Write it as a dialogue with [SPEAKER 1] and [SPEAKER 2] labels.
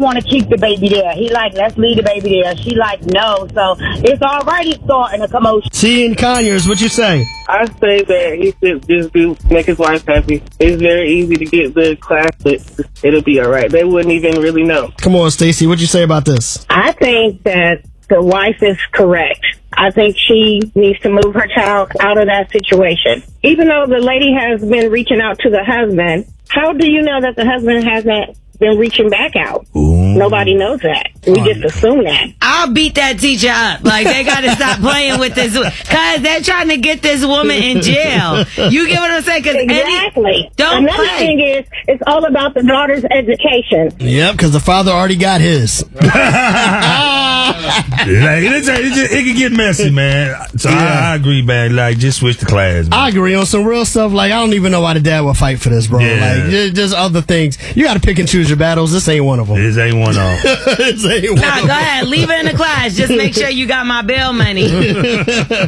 [SPEAKER 1] want to keep the baby there. He like, let's leave the baby there. She like, no. So it's already starting a commotion.
[SPEAKER 2] T and Conyers, what you say?
[SPEAKER 3] I say that he should just make his wife happy. It's very easy to get the class, but it'll be all right. They wouldn't even really know.
[SPEAKER 2] Come on, Stacey, what you say about this?
[SPEAKER 4] I think that the wife is correct. I think she needs to move her child out of that situation. Even though the lady has been reaching out to the husband, how do you know that the husband hasn't been reaching back out?
[SPEAKER 5] Ooh.
[SPEAKER 4] Nobody knows that. We just assume that.
[SPEAKER 6] I'll beat that teacher up. Like, they got to stop playing with this. Because they're trying to get this woman in jail. You get what I'm saying? Cause
[SPEAKER 4] Exactly.
[SPEAKER 6] Don't
[SPEAKER 4] Another
[SPEAKER 6] play.
[SPEAKER 4] thing is, it's all about the daughter's education.
[SPEAKER 2] Yep, because the father already got his.
[SPEAKER 5] It can get messy, man. So I agree, man. Like, just switch the class, man.
[SPEAKER 2] I agree on some real stuff. Like, I don't even know why the dad would fight for this, bro.
[SPEAKER 5] Yeah.
[SPEAKER 2] Like, just other things. You got to pick and choose your battles. This ain't one of them.
[SPEAKER 5] This ain't one of them.
[SPEAKER 2] This ain't one
[SPEAKER 6] Nah,
[SPEAKER 2] of them.
[SPEAKER 6] go ahead. Leave it in the class. Just make sure you got my bail money.